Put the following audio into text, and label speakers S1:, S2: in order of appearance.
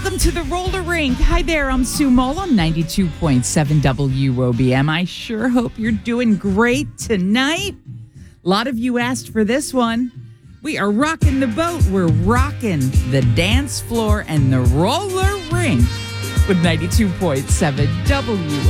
S1: Welcome to the roller rink. Hi there, I'm Sue Moll on 92.7 WOBM. I sure hope you're doing great tonight. A lot of you asked for this one. We are rocking the boat. We're rocking the dance floor and the roller rink with 92.7 WOBM.